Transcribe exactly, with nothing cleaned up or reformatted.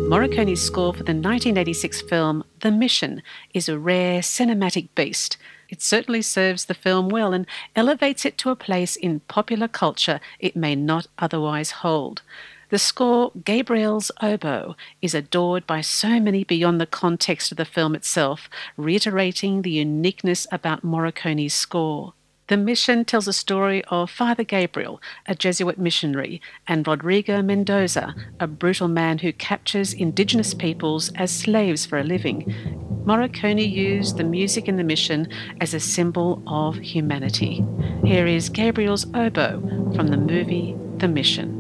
Morricone's score for the nineteen eighty-six film The Mission is a rare cinematic beast. It certainly serves the film well and elevates it to a place in popular culture it may not otherwise hold. The score, Gabriel's Oboe, is adored by so many beyond the context of the film itself, reiterating the uniqueness about Morricone's score. The Mission tells a story of Father Gabriel, a Jesuit missionary, and Rodrigo Mendoza, a brutal man who captures indigenous peoples as slaves for a living. Morricone used the music in The Mission as a symbol of humanity. Here is Gabriel's Oboe from the movie The Mission.